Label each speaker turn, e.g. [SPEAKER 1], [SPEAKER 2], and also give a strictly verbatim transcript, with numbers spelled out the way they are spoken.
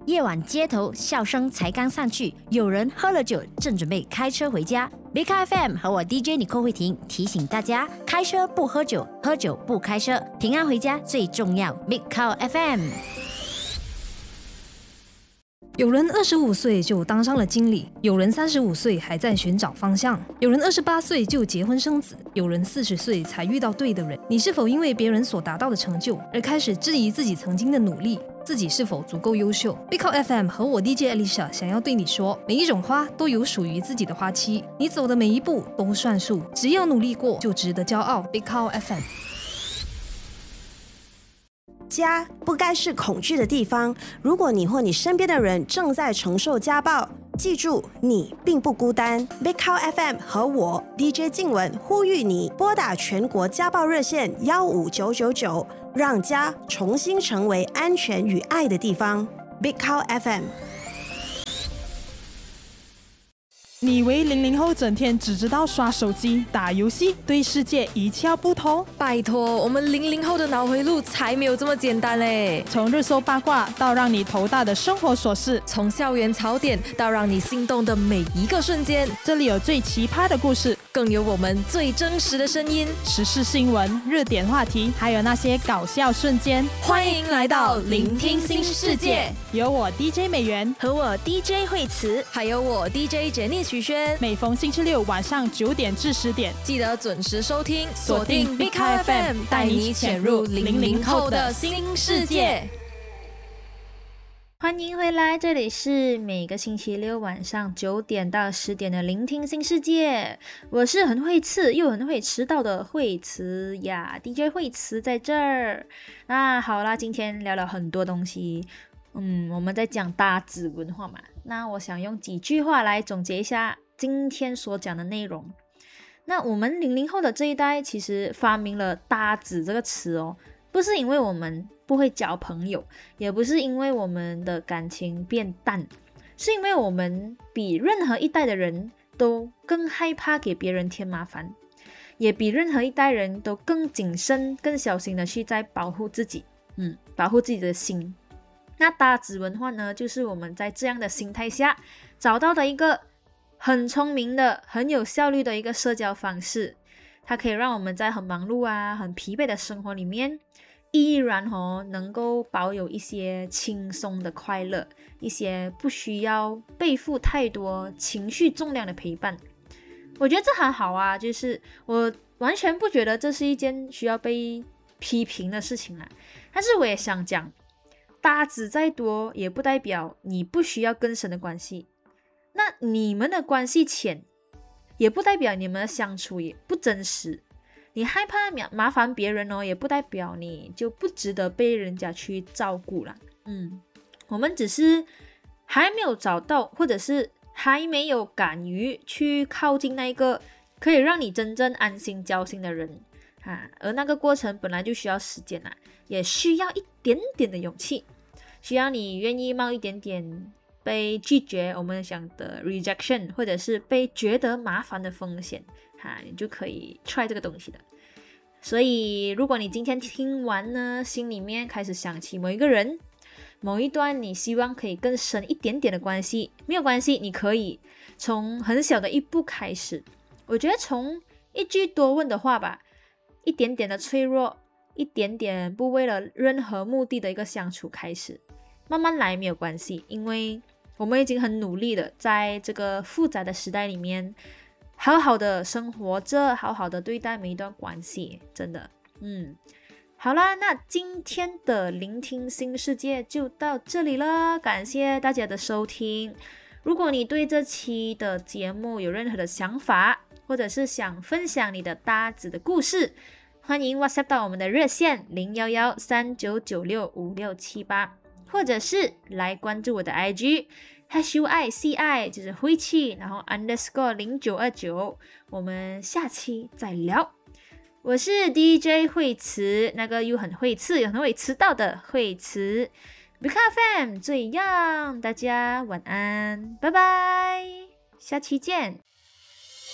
[SPEAKER 1] 夜晚街头笑声才刚散去，有人喝了酒正准备开车回家。Big Car F M 和我 D J 尼寇慧婷提醒大家，开车不喝酒，喝酒不开车，平安回家最重要。Big Car F M。
[SPEAKER 2] 有人二十五岁就当上了经理，有人三十五岁还在寻找方向，有人二十八岁就结婚生子，有人四十岁才遇到对的人。你是否因为别人所达到的成就而开始质疑自己曾经的努力，自己是否足够优秀？ Big Car F M 和我 D J Alicia 想要对你说，每一种花都有属于自己的花期，你走的每一步都算数，只要努力过就值得骄傲。 Big Car F M。
[SPEAKER 3] 家不该是恐惧的地方。如果你或你身边的人正在承受家暴，记住你并不孤单。 Big Car F M 和我 D J 静雯呼吁你拨打全国家暴热线一五九九九，让家重新成为安全与爱的地方。 Big Car F M。
[SPEAKER 4] 你以为零零后整天只知道刷手机、打游戏，对世界一窍不通？
[SPEAKER 5] 拜托，我们零零后的脑回路才没有这么简单嘞！
[SPEAKER 4] 从热搜八卦到让你头大的生活琐事，
[SPEAKER 5] 从校园槽点到让你心动的每一个瞬间，
[SPEAKER 4] 这里有最奇葩的故事，
[SPEAKER 5] 更有我们最真实的声音，
[SPEAKER 4] 时事新闻、热点话题，还有那些搞笑瞬间。
[SPEAKER 5] 欢迎来到聆听新世界，
[SPEAKER 4] 有我 D J 美元
[SPEAKER 1] 和我 D J 慧慈，
[SPEAKER 5] 还有我 D J 杰尼许轩。
[SPEAKER 4] 每逢星期六晚上九点至十点，
[SPEAKER 5] 记得准时收听，
[SPEAKER 4] 锁定 Big Car F M， 带你潜入零零后的新世界。
[SPEAKER 6] 欢迎回来，这里是每个星期六晚上九点到十点的聆听新世界，我是很会刺又很会迟到的慧慈呀 ，D J 慧慈在这儿。那好啦，今天聊了很多东西，嗯，我们在讲搭子文化嘛，那我想用几句话来总结一下今天所讲的内容。那我们零零后的这一代其实发明了搭子这个词哦，不是因为我们不会交朋友，也不是因为我们的感情变淡，是因为我们比任何一代的人都更害怕给别人添麻烦，也比任何一代人都更谨慎更小心的去在保护自己，嗯，保护自己的心。那搭子文化呢，就是我们在这样的心态下找到的一个很聪明的很有效率的一个社交方式，它可以让我们在很忙碌啊很疲惫的生活里面依然哦能够保有一些轻松的快乐，一些不需要背负太多情绪重量的陪伴。我觉得这很好啊，就是我完全不觉得这是一件需要被批评的事情啊。但是我也想讲，搭子再多也不代表你不需要更深的关系，那你们的关系浅也不代表你们的相处也不真实，你害怕麻烦别人哦，也不代表你就不值得被人家去照顾啦。嗯，我们只是还没有找到，或者是还没有敢于去靠近那一个可以让你真正安心交心的人啊，而那个过程本来就需要时间啦，也需要一点点的勇气，需要你愿意冒一点点被拒绝，我们想的 rejection， 或者是被觉得麻烦的风险哈，你就可以 try 这个东西的。所以如果你今天听完呢，心里面开始想起某一个人，某一段你希望可以更深一点点的关系，没有关系，你可以从很小的一步开始。我觉得从一句多问的话吧，一点点的脆弱，一点点不为了任何目的的一个相处开始，慢慢来没有关系，因为我们已经很努力的在这个复杂的时代里面好好的生活着，好好的对待每一段关系，真的。嗯，好啦，那今天的聆听新世界就到这里了，感谢大家的收听。如果你对这期的节目有任何的想法，或者是想分享你的搭子的故事，欢迎 WhatsApp 到我们的热线零一一三九九六五六七八，或者是来关注我的 I G H U I C I 就是灰气，然后 underscore 零九二九，我们下期再聊。我是 D J 慧慈，那个又很会刺又很会迟到的慧慈。Big Car F M 这样，大家晚安，拜拜，下期见。